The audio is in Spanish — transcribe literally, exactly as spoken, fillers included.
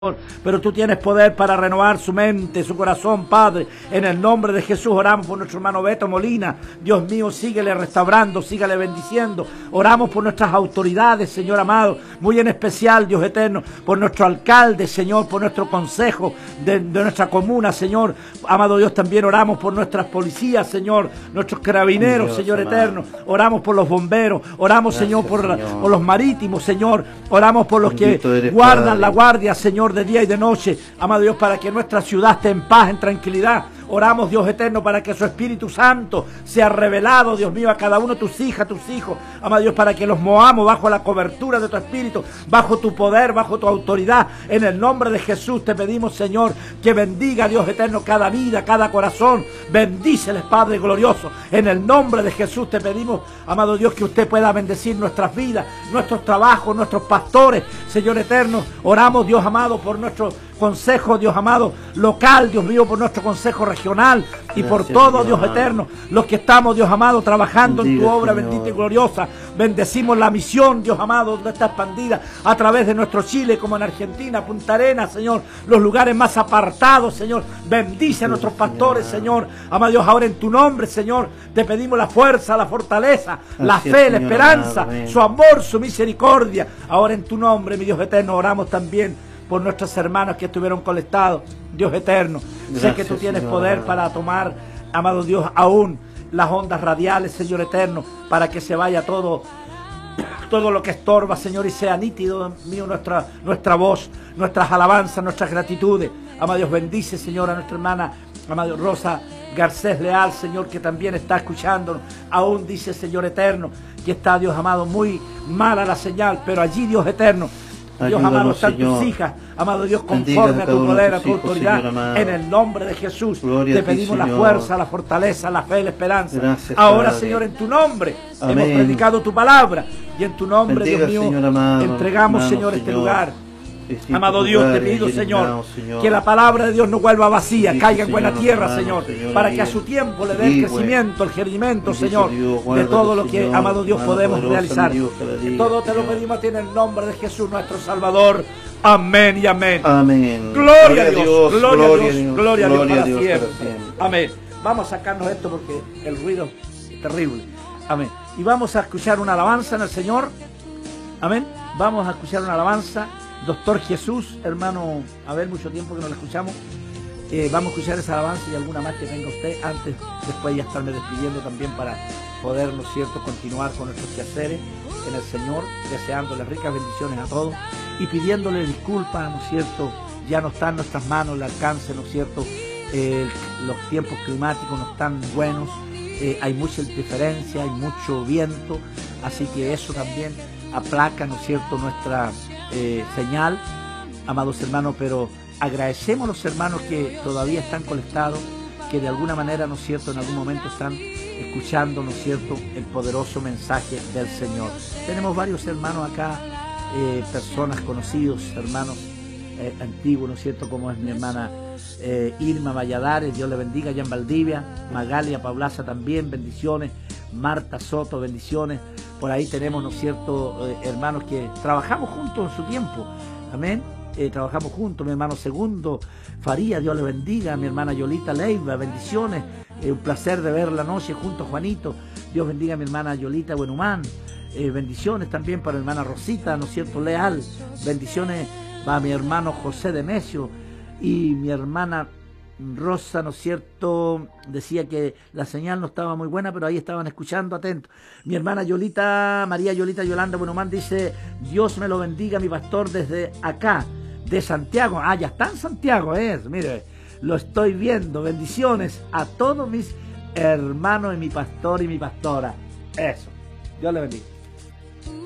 Pero tú tienes poder para renovar su mente, su corazón, Padre. En el nombre de Jesús oramos por nuestro hermano Beto Molina. Dios mío, síguele restaurando, síguele bendiciendo. Oramos por nuestras autoridades, Señor amado. Muy en especial, Dios eterno, por nuestro alcalde, Señor, por nuestro consejo de, de nuestra comuna, Señor. Amado Dios, también oramos por nuestras policías, Señor, nuestros carabineros, Dios, Señor amado. Eterno. Oramos por los bomberos, oramos, Gracias, Señor, por, Señor, por los marítimos, Señor. Oramos por los Bendito que guardan Padre. La guardia, Señor, de día y de noche, amado Dios, para que nuestra ciudad esté en paz, en tranquilidad. Oramos, Dios eterno, para que su Espíritu Santo sea revelado, Dios mío, a cada uno de tus hijas, tus hijos, amado Dios, para que los movamos bajo la cobertura de tu Espíritu, bajo tu poder, bajo tu autoridad. En el nombre de Jesús te pedimos, Señor, que bendiga, Dios eterno, cada vida, cada corazón. Bendíceles, Padre glorioso. En el nombre de Jesús te pedimos, amado Dios, que usted pueda bendecir nuestras vidas, nuestros trabajos, nuestros pastores, Señor eterno. Oramos, Dios amado, por nuestro consejo, Dios amado, local, Dios mío, por nuestro consejo regional y Gracias, por todo, Dios, Dios eterno, los que estamos, Dios amado, trabajando Bendiga, en tu obra, Señor. Bendita y gloriosa. Bendecimos la misión, Dios amado, donde está expandida a través de nuestro Chile, como en Argentina, Punta Arenas, Señor, los lugares más apartados, Señor. Bendice a nuestros pastores, Señor. Amado Dios, ahora en tu nombre, Señor, te pedimos la fuerza, la fortaleza, Gracias, la fe, Señor, la esperanza, amado, su amor, su misericordia. Ahora en tu nombre, mi Dios eterno, oramos también por nuestros hermanos que estuvieron conectados, Dios eterno. Gracias, sé que tú tienes Señor, poder para tomar, amado Dios, aún las ondas radiales, Señor eterno, para que se vaya todo, todo lo que estorba, Señor, y sea nítido, mío, nuestra, nuestra voz, nuestras alabanzas, nuestras gratitudes. Amado Dios, bendice, Señor, a nuestra hermana, amado Rosa Garcés Leal, Señor, que también está escuchándonos. Aún dice, Señor eterno, que está, Dios amado, muy mala la señal, pero allí, Dios eterno, Dios Ayúdanos, amado, están Señor. Tus hijas, amado Dios, conforme a tu poder, a tu hijos, autoridad, Señor, en el nombre de Jesús. Gloria te pedimos ti, la fuerza, la fortaleza, la fe, la esperanza. Gracias, ahora, Padre. Señor, en tu nombre Amén. Hemos predicado tu palabra y en tu nombre, Bendiga, Dios mío, Señor, amado, entregamos, hermano, Señor, este Señor. Lugar. Amado Dios, te pido, Señor, Señor, que la palabra de Dios no vuelva vacía, sí, caiga en buena Señor, tierra, hermano, Señor, Señor, para que a su tiempo le dé el crecimiento, el germinamiento, Señor, Dios, de todo lo que, Señor, amado Dios, podemos realizar. Dios, todo te lo pedimos en el nombre de Jesús, nuestro Salvador. Amén y amén. Amén. Gloria, gloria a Dios, Dios, gloria a Dios, Dios, gloria a Dios, para, Dios siempre. para siempre. Amén. Vamos a sacarnos esto porque el ruido es terrible. Amén. Y vamos a escuchar una alabanza en el Señor. Amén. Vamos a escuchar una alabanza. Doctor Jesús, hermano, a ver, mucho tiempo que no la escuchamos. Eh, vamos a escuchar esa alabanza y alguna más que tenga usted antes, después ya estarme despidiendo también para poder, ¿no es cierto?, continuar con nuestros quehaceres en el Señor, deseándole ricas bendiciones a todos y pidiéndole disculpas, ¿no es cierto?, ya no está en nuestras manos el alcance, ¿no es cierto?, eh, los tiempos climáticos no están buenos, eh, hay mucha diferencia, hay mucho viento, así que eso también aplaca, ¿no es cierto?, nuestra eh, señal, amados hermanos, pero agradecemos a los hermanos que todavía están conectados, que de alguna manera, ¿no es cierto?, en algún momento están escuchando, ¿no es cierto?, el poderoso mensaje del Señor. Tenemos varios hermanos acá, eh, personas conocidos, hermanos eh, antiguos, ¿no es cierto?, como es mi hermana eh, Irma Valladares, Dios le bendiga, allá en Valdivia, Magalia Paulaza también, bendiciones, Marta Soto, bendiciones. Por ahí tenemos, ¿no es cierto?, eh, hermanos que trabajamos juntos en su tiempo, amén. Eh, trabajamos juntos, mi hermano Segundo Faría, Dios le bendiga, mi hermana Yolita Leiva, bendiciones, eh, un placer de ver la noche junto a Juanito, Dios bendiga a mi hermana Yolita Buenumán, eh, bendiciones también para mi hermana Rosita, ¿no es cierto?, Leal, bendiciones para mi hermano José Demesio y mi hermana Rosa, ¿no es cierto?, decía que la señal no estaba muy buena, pero ahí estaban escuchando atentos. Mi hermana Yolita, María Yolita Yolanda Buenumán dice, Dios me lo bendiga, mi pastor, desde acá, de Santiago. Ah, ya está en Santiago, ¿eh? Mire, lo estoy viendo. Bendiciones a todos mis hermanos y mi pastor y mi pastora. Eso. Dios le bendiga.